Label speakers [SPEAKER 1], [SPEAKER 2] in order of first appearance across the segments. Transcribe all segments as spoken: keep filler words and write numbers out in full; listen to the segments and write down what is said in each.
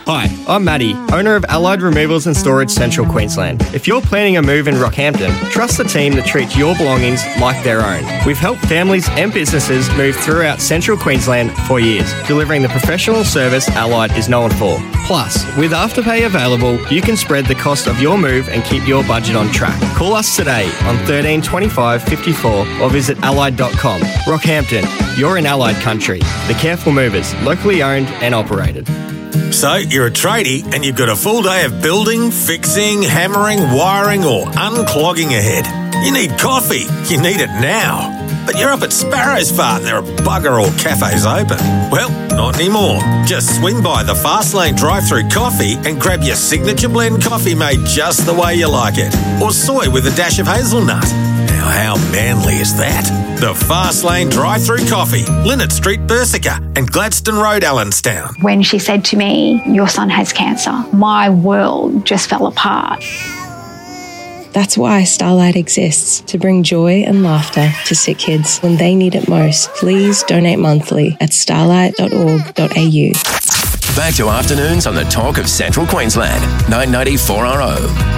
[SPEAKER 1] Hi, I'm Maddie, owner of Allied Removals and Storage Central Queensland. If you're planning a move in Rockhampton, trust the team that treats your belongings like their own. We've helped families and businesses move throughout Central Queensland for years, delivering the professional service Allied is known for. Plus, with Afterpay available, you can spread the cost of your move and keep your budget on track. Call us today on thirteen twenty-five fifty-four or visit allied dot com. Rockhampton, you're in Allied country. The Careful Movers, locally owned and operated.
[SPEAKER 2] So, you're a tradie and you've got a full day of building, fixing, hammering, wiring or unclogging ahead. You need coffee. You need it now. But you're up at Sparrow's Fart and there are bugger all cafes open. Well, not anymore. Just swing by the Fastlane drive-through coffee and grab your signature blend coffee made just the way you like it. Or soy with a dash of hazelnut. Now, how manly is that? The Fastlane drive-through coffee, Linnet Street, Bersica and Gladstone Road, Allenstown.
[SPEAKER 3] When she said to me, your son has cancer, my world just fell apart.
[SPEAKER 4] That's why Starlight exists, to bring joy and laughter to sick kids when they need it most. Please donate monthly at starlight dot org dot a u.
[SPEAKER 5] Back to afternoons on the Talk of Central Queensland, nine ninety four R O.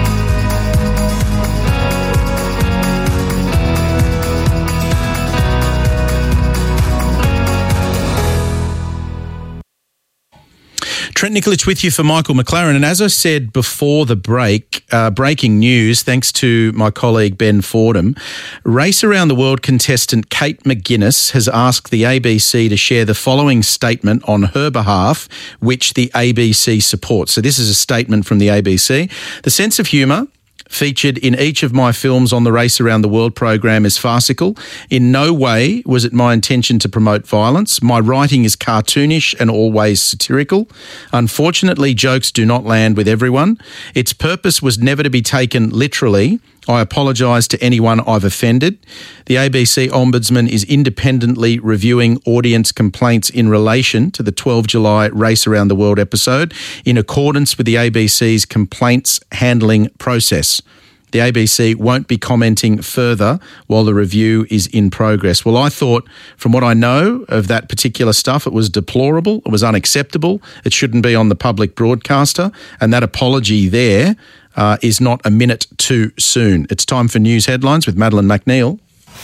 [SPEAKER 6] Trent Nikolic with you for Michael McLaren. And as I said before the break, uh, breaking news, thanks to my colleague Ben Fordham, Race Around the World contestant Kate McGuinness has asked the A B C to share the following statement on her behalf, which the A B C supports. So this is a statement from the A B C. The sense of humour featured in each of my films on the Race Around the World program is farcical. In no way was it my intention to promote violence. My writing is cartoonish and always satirical. Unfortunately, jokes do not land with everyone. Its purpose was never to be taken literally. I apologise to anyone I've offended. The A B C Ombudsman is independently reviewing audience complaints in relation to the twelve of July Race Around the World episode in accordance with the A B C's complaints handling process. The A B C won't be commenting further while the review is in progress. Well, I thought, from what I know of that particular stuff, it was deplorable, it was unacceptable, it shouldn't be on the public broadcaster, and that apology there uh, is not a minute too soon. It's time for news headlines with Madeline McNeil.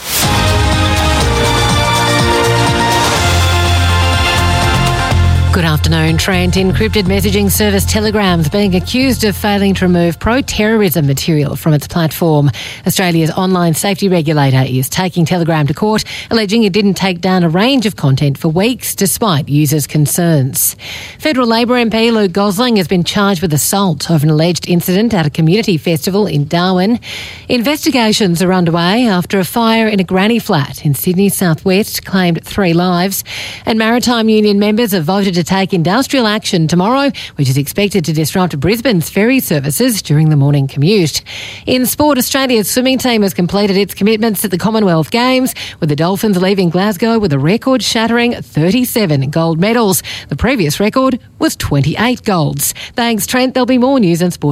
[SPEAKER 7] Good afternoon, Trent. Encrypted messaging service Telegram's being accused of failing to remove pro-terrorism material from its platform. Australia's online safety regulator is taking Telegram to court, alleging it didn't take down a range of content for weeks despite users' concerns. Federal Labor M P Luke Gosling has been charged with assault over an alleged incident at a community festival in Darwin. Investigations are underway after a fire in a granny flat in Sydney's southwest claimed three lives. And Maritime Union members have voted to take industrial action tomorrow, which is expected to disrupt Brisbane's ferry services during the morning commute. In sport, Australia's swimming team has completed its commitments at the Commonwealth Games, with the Dolphins leaving Glasgow with a record-shattering thirty-seven gold medals. The previous record was twenty-eight golds. Thanks, Trent. There'll be more news and sport